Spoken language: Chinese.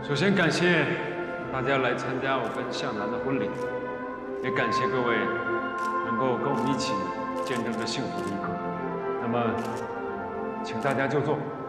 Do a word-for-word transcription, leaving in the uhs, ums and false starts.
首先感谢大家来参加我跟向南的婚礼，也感谢各位能够跟我们一起见证这幸福的一刻。那么，请大家就坐。